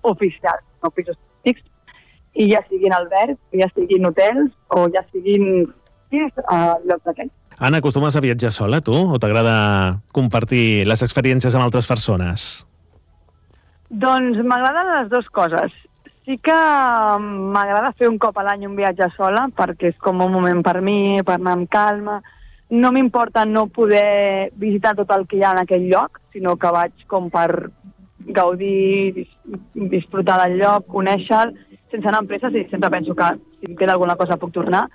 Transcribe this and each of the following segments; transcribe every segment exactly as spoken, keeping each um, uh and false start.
oficials, no pisos turístics, i ja siguin albergs, ja siguin hotels o ja siguin sí, uh, llocs d'aquells. Anna, acostumes a viatjar sola, tu? O t'agrada compartir les experiències amb altres persones? Doncs m'agraden les dues coses. Sí que m'agrada fer un cop a l'any un viatge sola, perquè és com un moment per mi, per anar amb calma. No m'importa no poder visitar tot el que hi ha en aquell lloc, sinó que vaig com per gaudir, dis- disfrutar del lloc, conèixer-lo, sense anar amb presses, i sempre penso que si em queda alguna cosa puc tornar.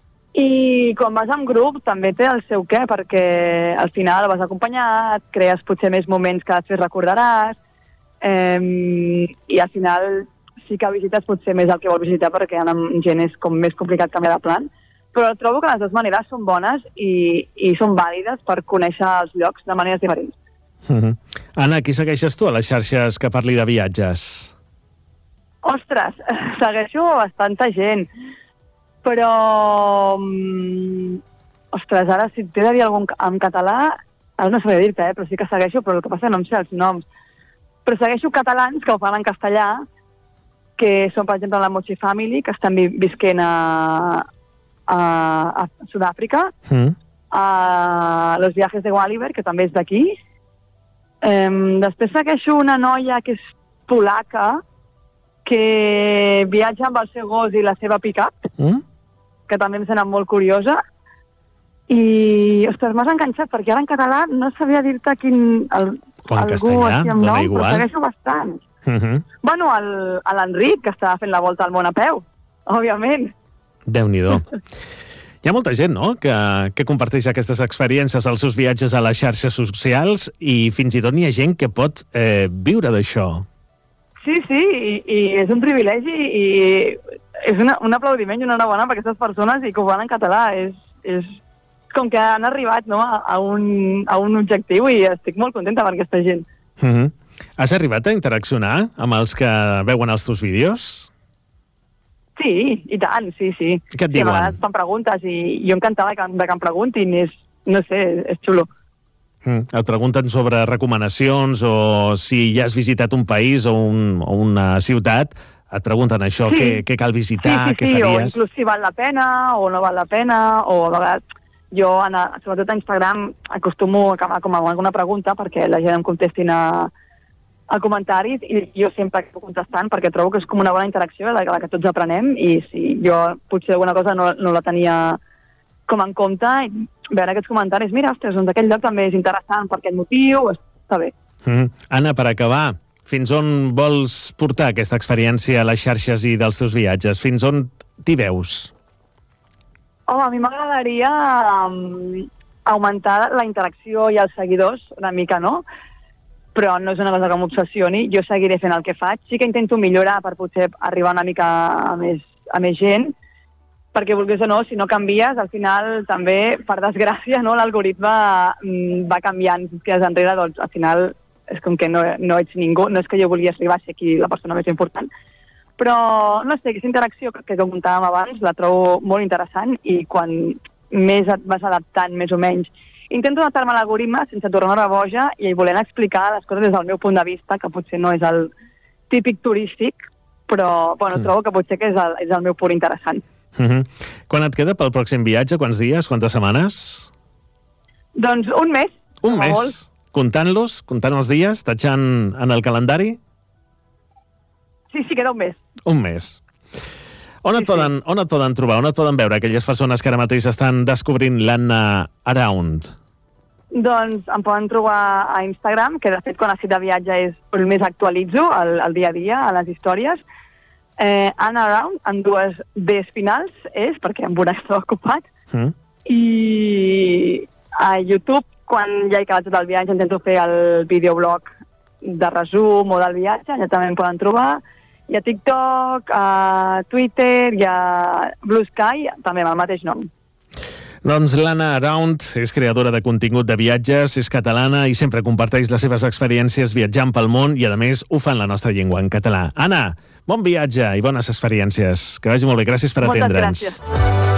I quan vas amb grup també té el seu què, perquè al final vas acompanyat, crees potser més moments que després recordaràs, eh, i al final sí que visites potser més el que vols visitar, perquè anar amb gent és com més complicat canviar de plan, però trobo que les dues maneres són bones i, i són vàlides per conèixer els llocs de maneres diferents. Uh-huh. Anna, qui segueixes tu a les xarxes que parli de viatges? Ostres, segueixo bastanta gent, però... mm, ostres, ara si t'he de dir algun en català, ara no sabria dir-te, eh, però sí que segueixo, però el que passa no em sé els noms. Però segueixo catalans que ho fan en castellà, que són, per exemple, la Mochi Family, que estan vi visquent a, a, a Sud-àfrica, Mm. a Los Viajes de Gulliver, que també és d'aquí. Um, després segueixo una noia que és polaca, que viatja amb el seu gos i la seva pick-up, Mm? que també em sembla molt curiosa. I, ostres, m'has enganxat, perquè ara en català no sabia dir-te quin... El, O en algú castellà, així amb dona nom, igual. però segueixo bastant. Uh-huh. Bueno, el- a l'Enric, que estava fent la volta al món a peu, òbviament. Déu-n'hi-do. Hi ha molta gent, no?, que, que comparteix aquestes experiències als seus viatges a les xarxes socials i fins i tot n'hi ha gent que pot eh, viure d'això. Sí, sí, i, i és un privilegi i és una, un aplaudiment i una enhorabona per aquestes persones i que ho fan en català. És, és com que han arribat, no, a, a, un, a un objectiu i estic molt contenta per aquesta gent. Uh-huh. Has arribat a interaccionar amb els que veuen els teus vídeos? Sí, i tant, sí, sí. Què et Sí, a diuen? vegades fan preguntes i jo encantada que, de que em preguntin. És, no sé, és xulo. Mm. Et pregunten sobre recomanacions o si ja has visitat un país o, un, o una ciutat, et pregunten això, Sí. què, què cal visitar, sí, sí, què sí, o faries? inclús si val la pena o no val la pena, o a vegades jo, en a, sobretot a Instagram, acostumo a acabar com amb alguna pregunta perquè la gent em contestin a, a comentaris i jo sempre acabo contestant perquè trobo que és com una bona interacció de la que tots aprenem i si jo potser alguna cosa no, no la tenia com en compte, i veure aquests comentaris, mira, ostres, doncs aquest lloc també és interessant per aquest motiu, està bé. Mm. Anna, per acabar, fins on vols portar aquesta experiència a les xarxes i dels teus viatges? Fins on t'hi veus? Home, a mi m'agradaria um, augmentar la interacció i els seguidors, una mica, no? Però no és una cosa que m'obsessioni. Jo seguiré fent el que faig. Sí que intento millorar per potser arribar una mica a més, a més gent, perquè vulguis o no, si no canvies, al final també, per desgràcia, no, l'algoritme mm, va canviant. Si et quedes enrere, doncs al final és com que no, no ets ningú. No és que jo volia arribar a ser aquí la persona més important. Però, no sé, aquesta interacció que, que comentàvem abans la trobo molt interessant i quan més et vas adaptant, més o menys, intento adaptar-me a l'algoritme sense tornar una boja i volent explicar les coses des del meu punt de vista, que potser no és el típic turístic, però bueno, mm. trobo que potser que és el, és el meu punt interessant. Mm-hmm. Quan et queda pel pròxim viatge? Quants dies? Quantes setmanes? Doncs un mes. Un mes? Molt. Comptant-los? Comptant els dies? Tatxant en el calendari? Sí, sí, queda un mes. Un mes. On, Sí, et poden, on et poden trobar? On et poden veure aquelles persones que ara mateix estan descobrint l'Anna Around? Doncs em poden trobar a Instagram, que de fet quan estic de viatge és el més actualitzo, el, el dia a dia, a les històries. Eh, Anna Around, amb dues Ds finals, és, perquè amb una estava ocupat. Mm. I a YouTube, quan ja he acabat tot el viatge, intento fer el videoblog de resum o del viatge, allà també em poden trobar. I a TikTok, a Twitter i a Blue Sky, també amb el mateix nom. Doncs l'Anna Around és creadora de contingut de viatges, és catalana i sempre comparteix les seves experiències viatjant pel món i, a més, ho fa en la nostra llengua, en català. Anna, bon viatge i bones experiències. Que vagi molt bé. Gràcies per Moltes atendre'ns. gràcies.